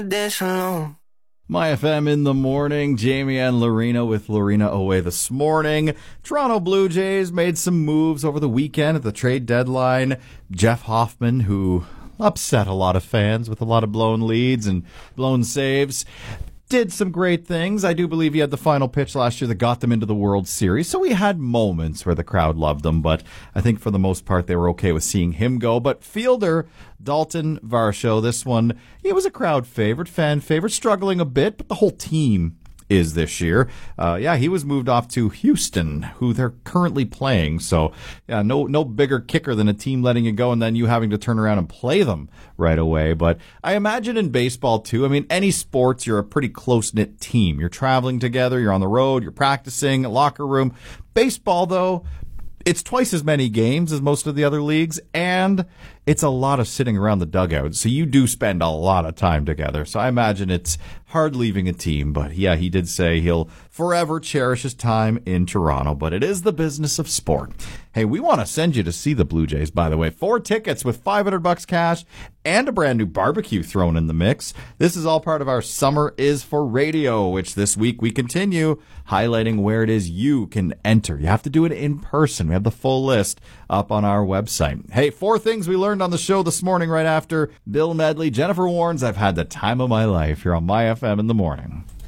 Dance alone. My FM in the morning, Jamie and Lorena with Lorena away this morning. Toronto Blue Jays made some moves over the weekend at the trade deadline. Jeff Hoffman, who upset a lot of fans with a lot of blown leads and blown saves, did some great things. I do believe he had the final pitch last year that got them into the World Series. So we had moments where the crowd loved him, but I think for the most part they were okay with seeing him go. But fielder Dalton Varsho, this one, he was a crowd favorite, fan favorite, struggling a bit, but the whole team is this year. He was moved off to Houston, who they're currently playing. So, no bigger kicker than a team letting you go and then you having to turn around and play them right away. But I imagine in baseball, too, I mean, any sports, you're a pretty close-knit team. You're traveling together, you're on the road, you're practicing, locker room. Baseball, though, it's twice as many games as most of the other leagues, and it's a lot of sitting around the dugout. So you do spend a lot of time together. So I imagine it's hard leaving a team. But yeah, he did say he'll forever cherish his time in Toronto. But it is the business of sport. Hey, we want to send you to see the Blue Jays, by the way. 4 tickets with $500 cash and a brand new barbecue thrown in the mix. This is all part of our Summer is for Radio, which this week we continue highlighting where it is you can enter. You have to do it in person. We have the full list up on our website. Hey, 4 things we learned on the show this morning right after Bill Medley. Jennifer warns, I've had the time of my life here on My FM in the morning.